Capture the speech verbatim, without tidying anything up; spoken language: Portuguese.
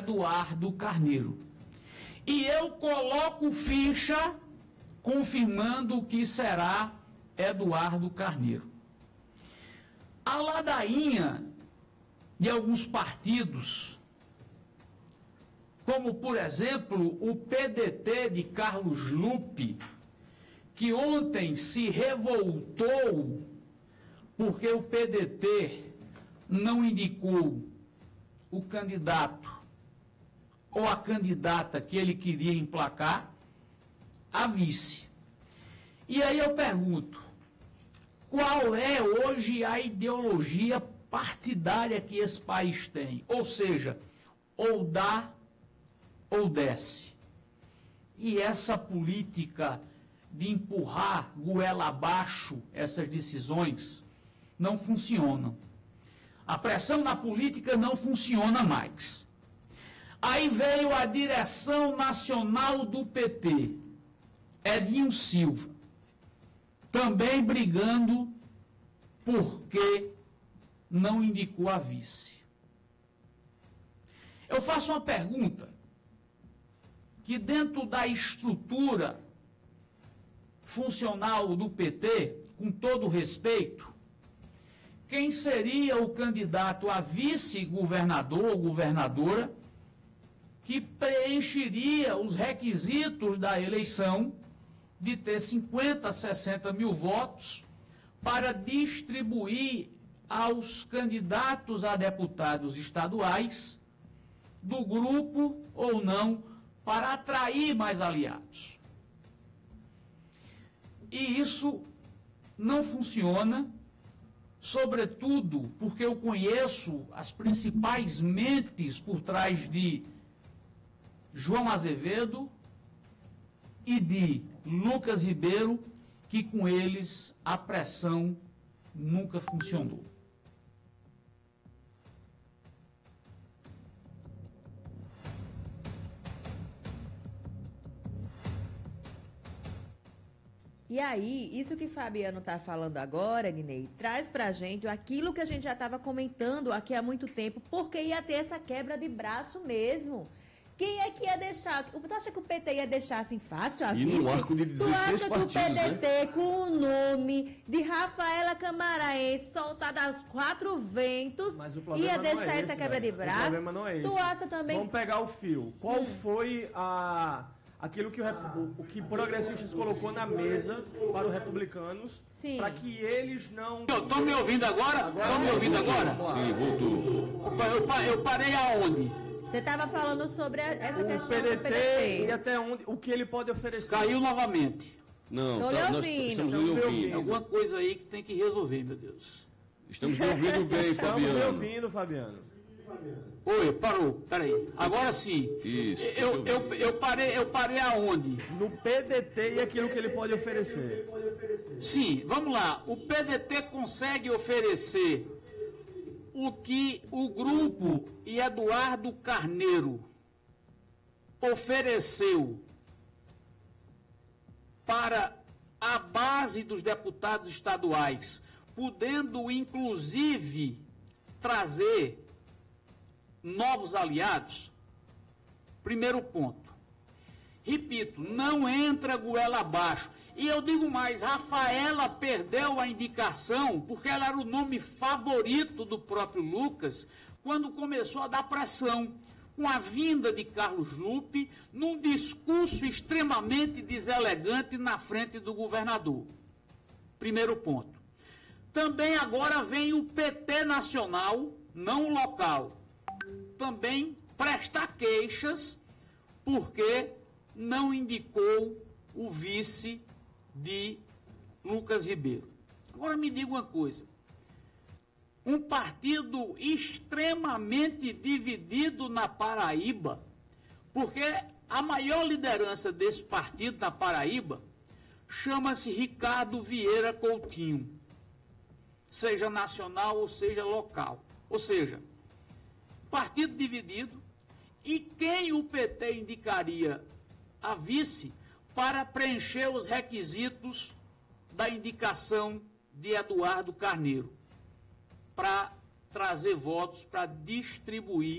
Eduardo Carneiro. E eu coloco ficha confirmando que será Eduardo Carneiro. A ladainha de alguns partidos, como, por exemplo, o P D T de Carlos Lupe, que ontem se revoltou porque o P D T não indicou o candidato ou a candidata que ele queria emplacar a vice. E aí eu pergunto, qual é hoje a ideologia partidária que esse país tem? Ou seja, ou dá ou desce. E essa política de empurrar goela abaixo essas decisões não funcionam. A pressão na política não funciona mais. Aí veio a direção nacional do P T, Edinho Silva, também brigando porque não indicou a vice. Eu faço uma pergunta, que dentro da estrutura funcional do P T, com todo respeito, quem seria o candidato a vice-governador ou governadora que preencheria os requisitos da eleição de ter cinquenta, sessenta mil votos para distribuir aos candidatos a deputados estaduais do grupo ou não, para atrair mais aliados. E isso não funciona, sobretudo porque eu conheço as principais mentes por trás de João Azevedo e de Lucas Ribeiro, que com eles a pressão nunca funcionou. E aí, isso que Fabiano está falando agora, Guinei, traz para a gente aquilo que a gente já estava comentando aqui há muito tempo, porque ia ter essa quebra de braço mesmo. Quem é que ia deixar? Tu acha que o P T ia deixar assim fácil a vice? E no arco de dezesseis partidos, tu acha que o P D T, né? com o nome de Rafaela Camaraense, soltada aos quatro ventos, ia deixar é essa esse, quebra né? de braço? O problema não é esse. Tu acha também... Vamos pegar o fio. Qual hum. foi a... aquilo que o, o que Progressistas colocou na mesa para os republicanos, para que eles não... Estão me ouvindo agora? Estão me ouvindo agora? Sim, voltou. Eu, eu parei aonde? Você estava falando sobre essa o questão P D T do P D T. E até onde, o que ele pode oferecer. Caiu novamente. Não, Tô tá, lhe nós ouvindo. estamos lhe Estamos ouvindo. Alguma coisa aí que tem que resolver, meu Deus. Estamos lhe ouvindo bem, Estamos Fabiano. me ouvindo, Fabiano. Oi, parou, peraí. Agora sim. Isso. Eu, eu, eu, parei, eu parei aonde? No P D T e aquilo que ele pode oferecer. Sim, vamos lá. O P D T consegue oferecer o que o grupo e Eduardo Carneiro ofereceu para a base dos deputados estaduais, podendo inclusive trazer novos aliados. Primeiro ponto. Repito, não entra goela abaixo. E eu digo mais, Rafaela perdeu a indicação porque ela era o nome favorito do próprio Lucas quando começou a dar pressão, com a vinda de Carlos Lupe, num discurso extremamente deselegante na frente do governador. Primeiro ponto. Também agora vem o P T nacional, não o local, também prestar queixas porque não indicou o vice de Lucas Ribeiro. Agora me diga uma coisa. Um partido extremamente dividido na Paraíba, porque a maior liderança desse partido na Paraíba chama-se Ricardo Vieira Coutinho, seja nacional ou seja local. Ou seja, partido dividido, e quem o P T indicaria a vice para preencher os requisitos da indicação de Eduardo Carneiro, para trazer votos, para distribuir